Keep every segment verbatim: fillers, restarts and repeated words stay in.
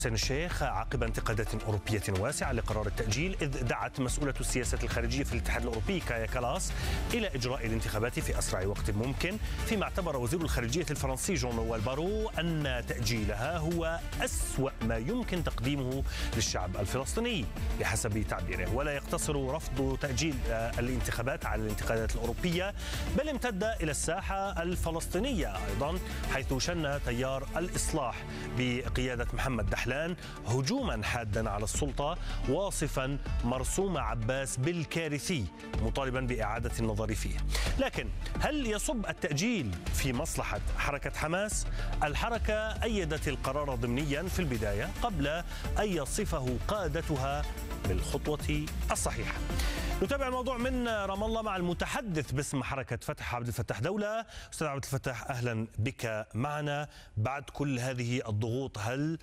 حسين الشيخ عقب انتقادات أوروبية واسعة لقرار التأجيل، إذ دعت مسؤولة السياسة الخارجية في الاتحاد الأوروبي كايا كالاس إلى إجراء الانتخابات في أسرع وقت ممكن، فيما اعتبر وزير الخارجية الفرنسي جون نويل بارو أن تأجيلها هو أسوأ ما يمكن تقديمه للشعب الفلسطيني بحسب تعبيره، ولا يقتصر رفض تأجيل الانتخابات على الانتقادات الأوروبية، بل امتد إلى الساحة الفلسطينية أيضا، حيث شن تيار الإصلاح بقيادة محمد دحلان هجوما حادا على السلطة، واصفا مرسوم عباس بالكارثي، مطالبا بإعادة النظر فيه. لكن هل يصب التأجيل في مصلحة حركة حماس؟ الحركة أيدت القرار ضمنيا في البداية قبل أن يصفه قادتها بالخطوة الصحيحة. نتابع الموضوع من رام الله مع المتحدث باسم حركة فتح عبد الفتاح دولة. أستاذ عبد الفتاح، أهلا بك معنا. بعد كل هذه الضغوط، هل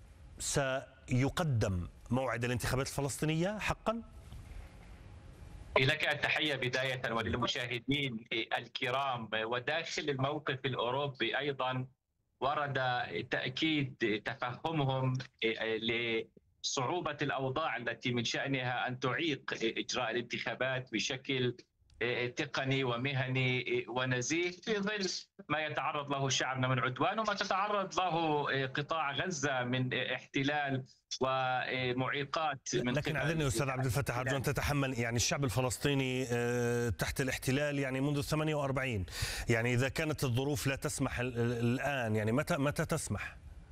سيقدم موعد الانتخابات الفلسطينية حقا؟ لك التحية بداية وللمشاهدين الكرام. وداخل الموقف الأوروبي أيضا ورد تأكيد تفهمهم لصعوبة الأوضاع التي من شأنها أن تعيق إجراء الانتخابات بشكل تقني ومهني ونزيه في ظل ما يتعرض له شعبنا من عدوان وما تتعرض له قطاع غزة من احتلال ومعيقات من لكن اعذرني استاذ عبد الفتاح، ارجو ان تتحمل، يعني الشعب الفلسطيني تحت الاحتلال يعني منذ ثمانية وأربعين، يعني اذا كانت الظروف لا تسمح الان، يعني متى متى تسمح؟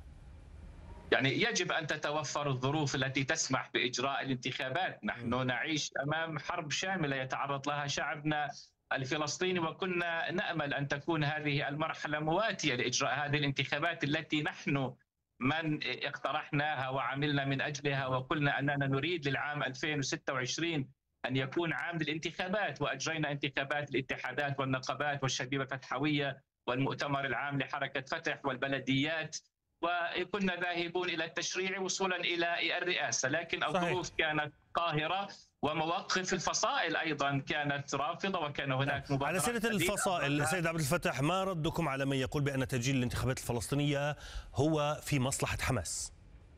يعني يجب أن تتوفر الظروف التي تسمح بإجراء الانتخابات. نحن نعيش أمام حرب شاملة يتعرض لها شعبنا الفلسطيني، وكنا نأمل أن تكون هذه المرحلة مواتية لإجراء هذه الانتخابات التي نحن من اقترحناها وعملنا من أجلها، وقلنا أننا نريد للعام ألفين وستة وعشرين أن يكون عام للانتخابات، وأجرينا انتخابات الاتحادات والنقابات والشبيبة الفتحوية والمؤتمر العام لحركة فتح والبلديات، وكنا ذاهبون إلى التشريع وصولا إلى الرئاسة. لكن الظروف كانت قاهرة ومواقف الفصائل أيضا كانت رافضة، وكان هناك مبادرات. على سيرة الفصائل سيد عبد الفتاح، ما ردكم على من يقول بأن تأجيل الانتخابات الفلسطينية هو في مصلحة حماس؟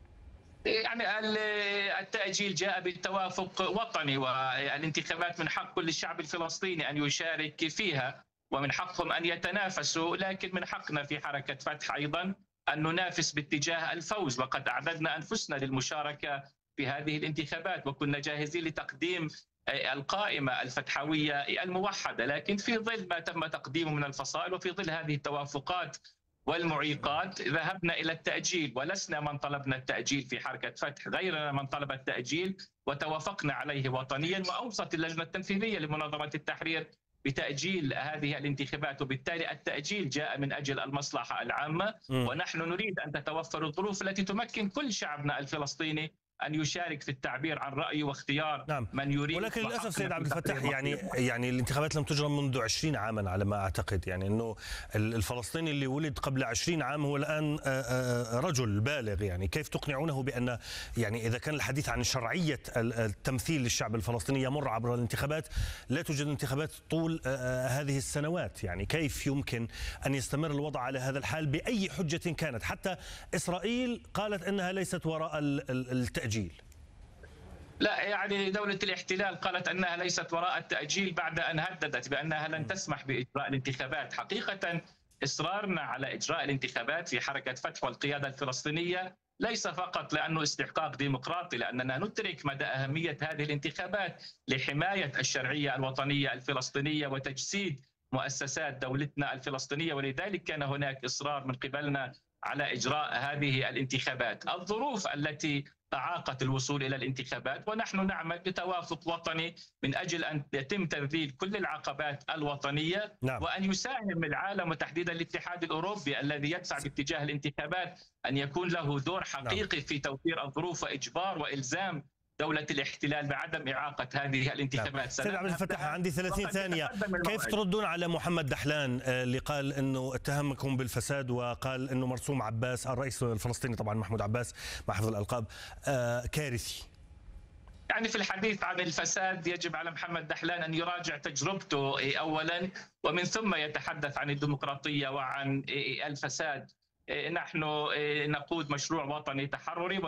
يعني التأجيل جاء بالتوافق وطني، والانتخابات من حق كل الشعب الفلسطيني أن يشارك فيها ومن حقهم أن يتنافسوا، لكن من حقنا في حركة فتح أيضا أن ننافس باتجاه الفوز، وقد أعددنا أنفسنا للمشاركة في هذه الانتخابات وكنا جاهزين لتقديم القائمة الفتحوية الموحدة. لكن في ظل ما تم تقديمه من الفصائل وفي ظل هذه التوافقات والمعيقات ذهبنا إلى التأجيل، ولسنا من طلبنا التأجيل في حركة فتح، غيرنا من طلب التأجيل وتوافقنا عليه وطنيا، وأوصت اللجنة التنفيذية لمنظمة التحرير بتأجيل هذه الانتخابات، وبالتالي التأجيل جاء من أجل المصلحة العامة. م. ونحن نريد أن تتوفر الظروف التي تمكن كل شعبنا الفلسطيني أن يشارك في التعبير عن رأيه واختيار نعم. من يريد. ولكن للأسف سيد عبد الفتاح، يعني يعني الانتخابات لم تجرى منذ عشرين عاما على ما أعتقد، يعني أنه الفلسطيني اللي ولد قبل عشرين عام هو الآن رجل بالغ، يعني كيف تقنعونه بأن يعني إذا كان الحديث عن شرعية التمثيل للشعب الفلسطيني يمر عبر الانتخابات، لا توجد انتخابات طول هذه السنوات؟ يعني كيف يمكن أن يستمر الوضع على هذا الحال بأي حجة كانت؟ حتى إسرائيل قالت أنها ليست وراء التأجيل. لا، يعني دولة الاحتلال قالت أنها ليست وراء التأجيل بعد أن هددت بأنها لن تسمح بإجراء الانتخابات. حقيقة إصرارنا على إجراء الانتخابات في حركة فتح والقيادة الفلسطينية ليس فقط لأنه استحقاق ديمقراطي، لأننا ندرك مدى أهمية هذه الانتخابات لحماية الشرعية الوطنية الفلسطينية وتجسيد مؤسسات دولتنا الفلسطينية، ولذلك كان هناك إصرار من قبلنا على إجراء هذه الانتخابات. الظروف التي تعاقت الوصول إلى الانتخابات، ونحن نعمل بتوافق وطني من أجل أن يتم تذليل كل العقبات الوطنية. نعم. وأن يساهم العالم وتحديدا الاتحاد الأوروبي الذي يدفع باتجاه الانتخابات أن يكون له دور حقيقي. نعم. في توفير الظروف وإجبار وإلزام دولة الاحتلال بعدم إعاقة هذه الانتخابات. سيد عبد الفتاح، عندي ثلاثين ثانية، كيف تردون على محمد دحلان اللي قال أنه اتهمكم بالفساد وقال أنه مرسوم عباس الرئيس الفلسطيني طبعا محمود عباس مع حفظ الألقاب كارثي؟ يعني في الحديث عن الفساد يجب على محمد دحلان أن يراجع تجربته أولا، ومن ثم يتحدث عن الديمقراطية وعن الفساد. نحن نقود مشروع وطني تحرري